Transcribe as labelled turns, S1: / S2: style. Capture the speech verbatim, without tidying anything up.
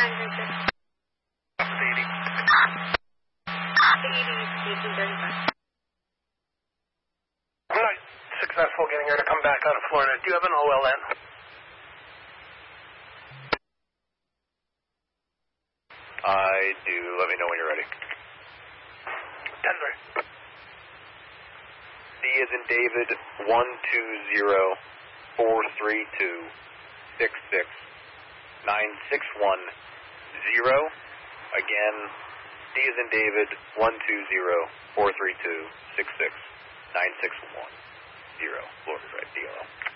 S1: eighty. I'm not successful getting her to come back out of Florida. Do you have an O L N?
S2: I do. Let me know when you're ready.
S1: ten three.
S2: D as in David, one two zero, four three two, six six, nine six one zero. Again, D as in David, one two zero, four three two, six six, nine six one zero. Florida's right, D L L.